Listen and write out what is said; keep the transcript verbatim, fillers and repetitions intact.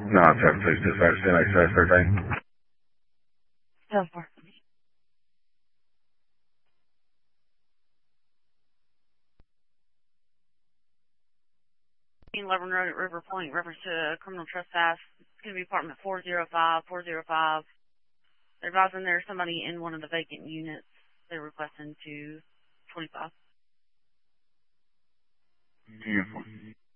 No, seven six dispatch, ten X S thirteen. Go for it. Levin Road at River Point, reference to criminal trespass. It's going to be apartment four oh five, four oh five. They're advising there's somebody in one of the vacant units. They're requesting to twenty-five. Uniform.